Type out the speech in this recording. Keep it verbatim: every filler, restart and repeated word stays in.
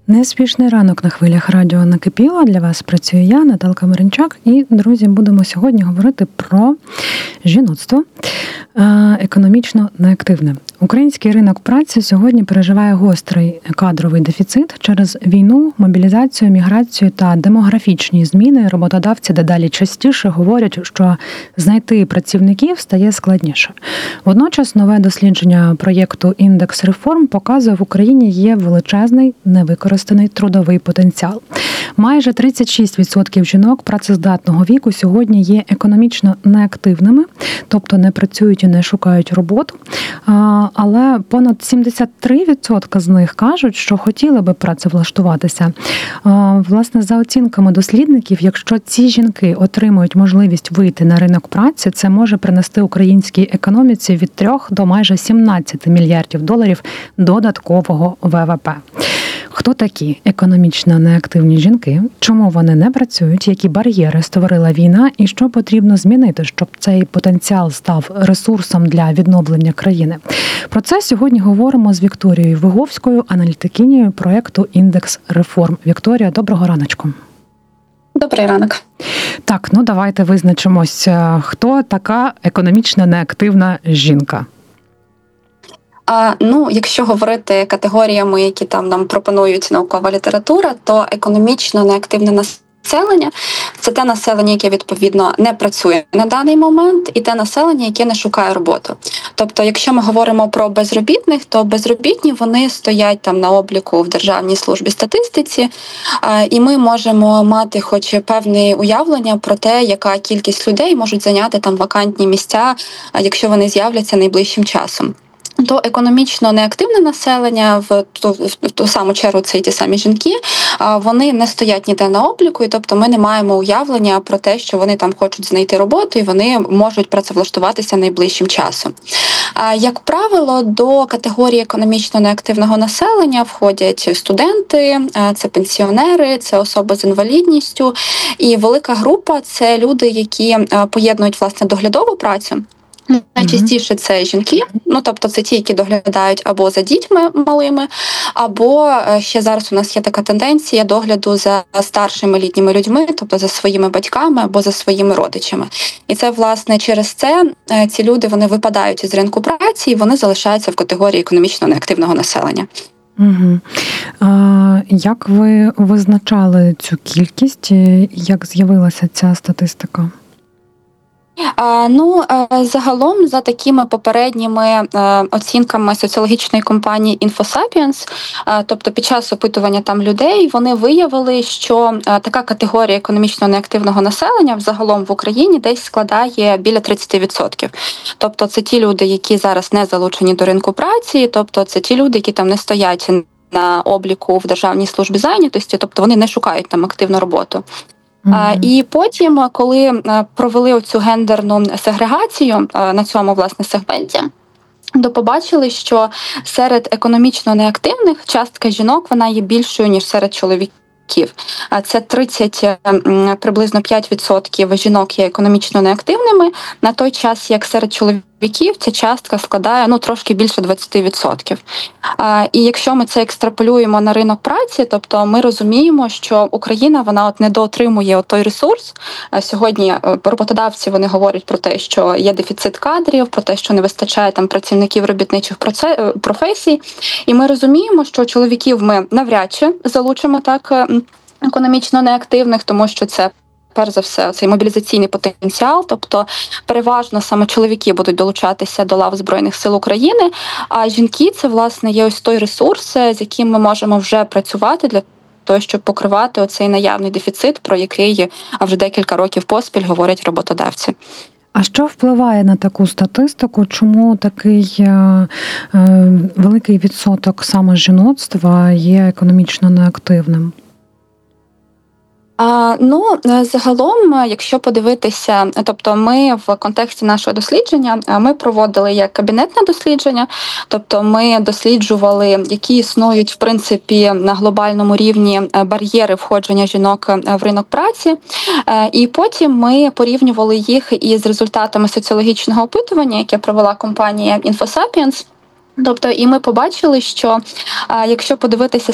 Неспішний ранок на хвилях радіо накипіло. Для вас працюю я, Наталка Маринчак. І, друзі, будемо сьогодні говорити про жіноцтво економічно неактивне. Український ринок праці сьогодні переживає гострий кадровий дефіцит. Через війну, мобілізацію, міграцію та демографічні зміни роботодавці дедалі частіше говорять, що знайти працівників стає складніше. Водночас нове дослідження проєкту «Індекс реформ» показує, в Україні є величезний невикористаний трудовий потенціал. Майже тридцять шість відсотків жінок працездатного віку сьогодні є економічно неактивними, тобто не працюють і не шукають роботу. Але понад сімдесят три відсотки з них кажуть, що хотіли би працевлаштуватися. Власне, за оцінками дослідників, якщо ці жінки отримують можливість вийти на ринок праці, це може принести українській економіці від трьох до майже сімнадцяти мільярдів доларів додаткового ве ве пе. Хто такі економічно неактивні жінки? Чому вони не працюють? Які бар'єри створила війна? І що потрібно змінити, щоб цей потенціал став ресурсом для відновлення країни? Про це сьогодні говоримо з Вікторією Виговською, аналітикинею проєкту «Індекс реформ». Вікторія, доброго раночку. Добрий ранок. Так, ну давайте визначимось, хто така економічно неактивна жінка? А, ну, якщо говорити категоріями, які там нам пропонують наукова література, то економічно неактивне населення – це те населення, яке, відповідно, не працює на даний момент, і те населення, яке не шукає роботу. Тобто, якщо ми говоримо про безробітних, то безробітні, вони стоять там на обліку в Державній службі статистиці, і ми можемо мати хоч певне уявлення про те, яка кількість людей можуть зайняти там вакантні місця, якщо вони з'являться найближчим часом. То економічно неактивне населення, в ту, в ту саму чергу це і ті самі жінки, вони не стоять ніде на обліку, і тобто ми не маємо уявлення про те, що вони там хочуть знайти роботу і вони можуть працевлаштуватися найближчим часом. Як правило, до категорії економічно неактивного населення входять студенти, це пенсіонери, це особи з інвалідністю, і велика група – це люди, які поєднують, власне, доглядову працю. Найчастіше це жінки, ну тобто це ті, які доглядають або за дітьми малими, або ще зараз у нас є така тенденція догляду за старшими літніми людьми, тобто за своїми батьками або за своїми родичами. І це, власне, через це ці люди, вони випадають із ринку праці і вони залишаються в категорії економічно неактивного населення. Угу. А як ви визначали цю кількість? Як з'явилася ця статистика? Ну, загалом, за такими попередніми оцінками соціологічної компанії InfoSapiens, тобто під час опитування там людей, вони виявили, що така категорія економічно неактивного населення взагалом в Україні десь складає біля тридцять відсотків. Тобто це ті люди, які зараз не залучені до ринку праці, тобто це ті люди, які там не стоять на обліку в Державній службі зайнятості, тобто вони не шукають там активну роботу. Mm-hmm. І потім, коли провели оцю гендерну сегрегацію на цьому, власне, сегменті, то побачили, що серед економічно неактивних частка жінок, вона є більшою, ніж серед чоловіків. Це тридцять, приблизно п'ять відсотків жінок є економічно неактивними, на той час, як серед чоловіків ця частка складає ну трошки більше двадцять відсотків. А, і якщо ми це екстраполюємо на ринок праці, тобто ми розуміємо, що Україна, вона от недоотримує от той ресурс. А сьогодні роботодавці, вони говорять про те, що є дефіцит кадрів, про те, що не вистачає там працівників робітничих професій. І ми розуміємо, що чоловіків ми навряд чи залучимо так економічно неактивних, тому що це перш за все, цей мобілізаційний потенціал, тобто переважно саме чоловіки будуть долучатися до лав Збройних сил України, а жінки – це, власне, є ось той ресурс, з яким ми можемо вже працювати для того, щоб покривати оцей наявний дефіцит, про який вже декілька років поспіль говорять роботодавці. А що впливає на таку статистику? Чому такий е, е, великий відсоток саме жіноцтва є економічно неактивним? А, ну, загалом, якщо подивитися, тобто ми в контексті нашого дослідження, ми проводили як кабінетне дослідження, тобто ми досліджували, які існують, в принципі, на глобальному рівні бар'єри входження жінок в ринок праці, і потім ми порівнювали їх із результатами соціологічного опитування, яке провела компанія InfoSapiens. Тобто, і ми побачили, що а, якщо подивитися